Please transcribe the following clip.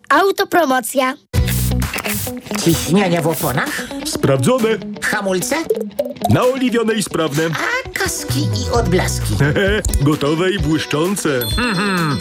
Autopromocja. Ciśnienie w oponach? Sprawdzone. Hamulce? Naoliwione i sprawne. A kaski i odblaski? Gotowe i błyszczące.